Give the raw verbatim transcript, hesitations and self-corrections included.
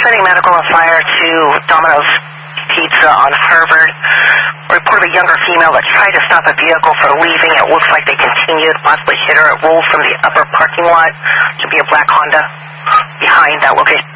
sending medical on fire to Domino's Pizza on Harvard. A report of a younger female that tried to stop a vehicle from leaving. It looks like they continued, possibly hit her. It rolled from the upper parking lot to be a black Honda behind that location.